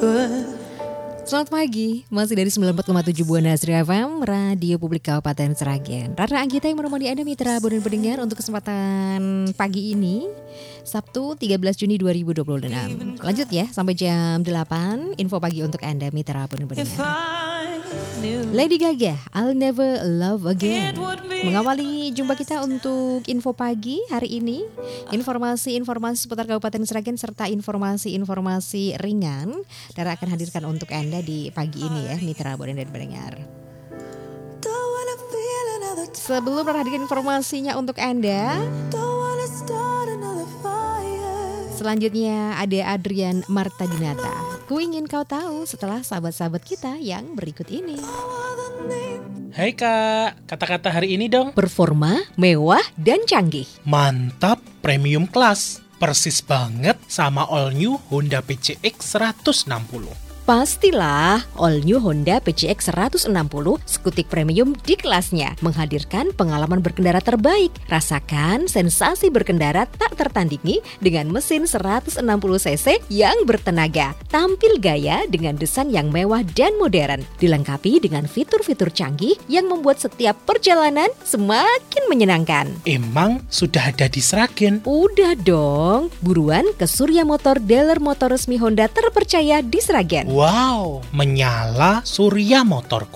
could. Selamat pagi, masih dari 94,7 Buana Asri FM, Radio Publik Kabupaten Sragen. Rara Anggita yang menemani Anda mitra dan pendengar untuk kesempatan pagi ini, Sabtu 13 Juni 2026. Lanjut ya, sampai jam 8, info pagi untuk Anda mitra dan pendengar. Lady Gaga, I'll Never Love Again, mengawali jumpa kita untuk info pagi hari ini. Informasi-informasi seputar Kabupaten Sragen serta informasi-informasi ringan Dara akan hadirkan untuk Anda di pagi ini ya, mitra dan pendengar. Sebelum Dara hadirkan informasinya untuk Anda, selanjutnya ada Adrian Marta Dinata. Ku ingin kau tahu setelah sahabat-sahabat kita yang berikut ini. Hai Kak, kata-kata hari ini dong. Performa, mewah, dan canggih. Mantap, premium class. Persis banget sama all new Honda PCX 160. Pastilah, all new Honda PCX 160 skutik premium di kelasnya, menghadirkan pengalaman berkendara terbaik. Rasakan sensasi berkendara tak tertandingi dengan mesin 160 cc yang bertenaga. Tampil gaya dengan desain yang mewah dan modern, dilengkapi dengan fitur-fitur canggih yang membuat setiap perjalanan semakin menyenangkan. Emang sudah ada di Sragen? Udah dong, buruan ke Surya Motor, dealer motor resmi Honda terpercaya di Sragen. Wow, menyala Surya Motorku.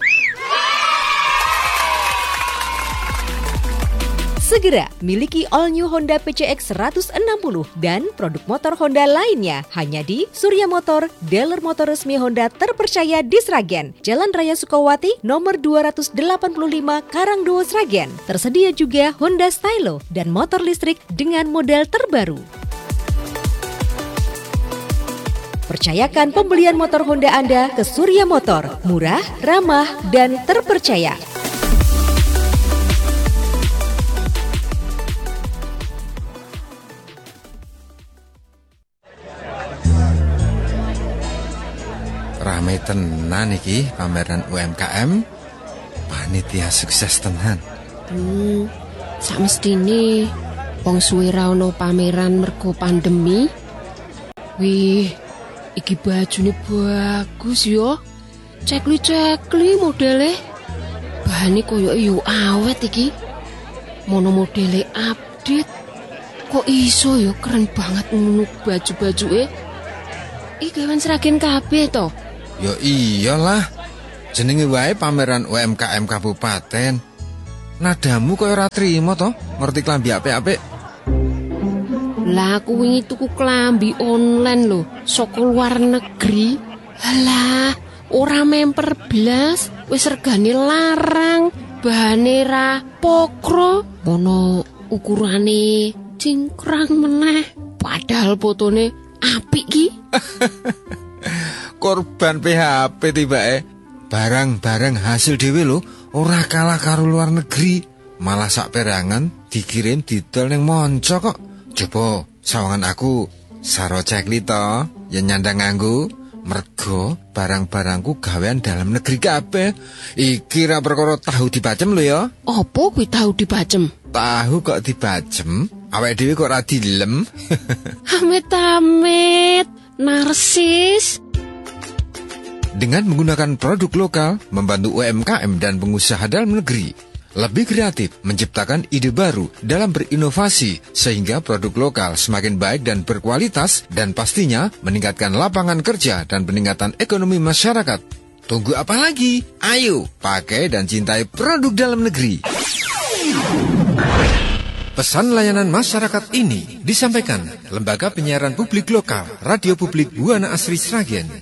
Segera miliki all new Honda PCX 160 dan produk motor Honda lainnya hanya di Surya Motor, dealer motor resmi Honda terpercaya di Sragen, Jalan Raya Sukawati, nomor 285 Karangdowo, Sragen. Tersedia juga Honda Stylo dan motor listrik dengan model terbaru. Percayakan pembelian motor Honda Anda ke Surya Motor, murah, ramah, dan terpercaya. Rame tenan iki pameran UMKM, panitia sukses tenan. Sak mestine wong suwe ra ono pameran mergo pandemi. Wih, iki bajune bagus yo. Cekli modele. Bahane koyo yo awet iki. Mono modele update. Kok iso yo keren banget ngono baju-bajuke. Iki gawan Sragen kabeh to. Yo iyalah, jenenge wae pameran UMKM Kabupaten. Nadamu koyo ora trimo to, ngerti klambi apik-apik. Lah aku wingi tuku klambi online lho, saka luar negeri. Halah, ora memper blas, wis regane larang, bahane ra pokro, ono ukurane cingkrang meneh. Padahal fotone apik ki. Korban PHP tibake. Barang-barang hasil dhewe lho, ora kalah karo luar negeri. Malah sak perangan dikirim didol ning monco kok. Coba sawangan aku saro cekli to, yen nyandang nganggo. Mergo barang-barangku gawean dalam negeri kabeh. Iki ra perkara tahu dibacem lho ya. Apa kuwi tahu dibacem? Tahu kok dibacem, awake dhewe kok ora dilem. Amit-amit, narsis. Dengan menggunakan produk lokal, membantu UMKM dan pengusaha dalam negeri lebih kreatif, menciptakan ide baru dalam berinovasi, sehingga produk lokal semakin baik dan berkualitas, dan pastinya meningkatkan lapangan kerja dan peningkatan ekonomi masyarakat. Tunggu apa lagi? Ayo, pakai dan cintai produk dalam negeri. Pesan layanan masyarakat ini disampaikan Lembaga Penyiaran Publik Lokal Radio Publik Buana Asri Sragen.